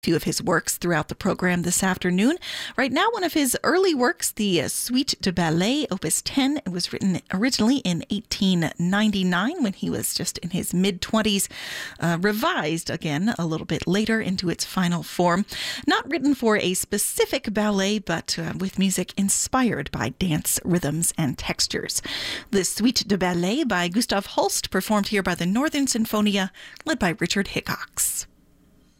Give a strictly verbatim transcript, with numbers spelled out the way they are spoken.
few of his works throughout the program this afternoon. Right now, one of his early works, the Suite de Ballet, Opus ten. It was written originally in eighteen ninety-nine when he was just in his mid-twenties, uh, revised again a little bit later into its final form. Not written for a specific ballet, but uh, with music inspired by dance rhythms and textures. The Suite de Ballet by Gustav Holst, performed here by the Northern Sinfonia, led by Richard Hickox.